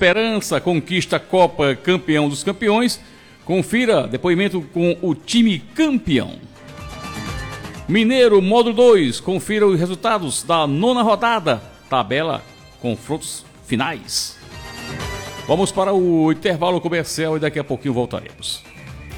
Esperança conquista a Copa Campeão dos Campeões. Confira depoimento com o time campeão. Mineiro Módulo 2, confira os resultados da 9ª rodada, tabela, confrontos finais. Vamos para o intervalo comercial e daqui a pouquinho voltaremos.